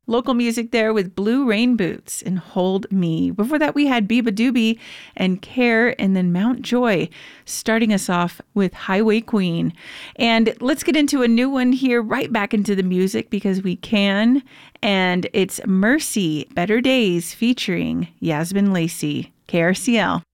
Local music there with Blue Rain Boots and Hold Me. Before that, we had Biba Doobie and Care, and then Mount Joy starting us off with Highway Queen. And let's get into a new one here, right back into the music because we can. And it's Mercy, Better Days featuring Yasmin Lacey, KRCL.